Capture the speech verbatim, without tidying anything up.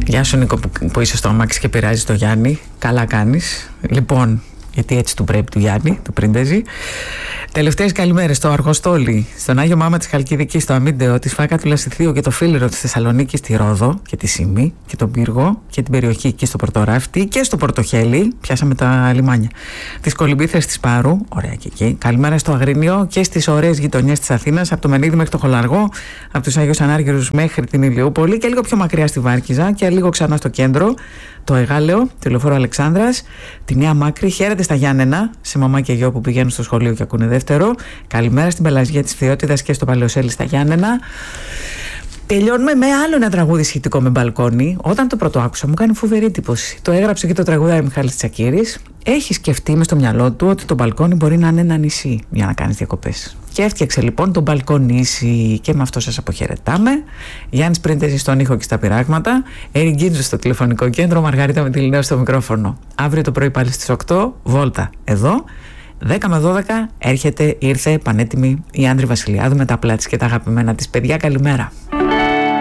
Γεια σου Νίκο που, που είσαι στο αμάξι και πειράζει το Γιάννη. Καλά κάνεις. Λοιπόν, γιατί έτσι του πρέπει του Γιάννη, του Πριντέζη. Τελευταίες καλημέρες στο Αργοστόλι, στον Άγιο Μάμα της Χαλκιδικής, στο Αμίντεο, τη Σφάκα του Λασιθίου και το Φίλιρο της Θεσσαλονίκης, τη Ρόδο και τη Σίμη και τον Πύργο και την περιοχή εκεί στο Πορτοράφτη και στο Πορτοχέλι. Πιάσαμε τα λιμάνια. Τις Κολυμπήθρες της Πάρου, ωραία και εκεί. Καλημέρα στο Αγρίνιο και στις ωραίες γειτονιές της Αθήνας, από το Μενίδη μέχρι το Χολαργό, από τους Άγιους Ανάργυρους μέχρι την Ηλιούπολη και λίγο πιο μακριά στη Βάρκιζα και λίγο ξανά στο κέντρο. Το Εγάλεο, τη Λεωφόρο Αλεξάνδρας, τη Νέα Μάκρη. Χαίρετε στα Γιάννενα, σε μαμά και γιο που πηγαίνουν στο σχολείο και ακούνε δεύτερο. Καλημέρα στην Πελαζιά της Θεότητας και στο Παλαιοσέλι στα Γιάννενα. Τελειώνουμε με άλλο ένα τραγούδι σχετικό με μπαλκόνι. Όταν το πρώτο άκουσα, μου κάνει φοβερή εντύπωση. Το έγραψε και το τραγουδάει ο Μιχάλης Τσακίρης. Έχει σκεφτεί μες στο μυαλό του ότι το μπαλκόνι μπορεί να είναι ένα νησί για να κάνεις διακοπές. Και έφτιαξε λοιπόν τον μπαλκονίσι και με αυτό σας αποχαιρετάμε. Γιάννης Πριντέζης στον ήχο και στα πειράγματα. Έρη Γκίτζου στο τηλεφωνικό κέντρο. Μαργαρίτα Μητυλινέου στο μικρόφωνο. Αύριο το πρωί πάλι στις οκτώ, βόλτα εδώ. δέκα με δώδεκα έρχεται, ήρθε πανέτοιμη η Άντρη Βασιλιάδου με τα απλά της και τα αγαπημένα της. Παιδιά, καλημέρα.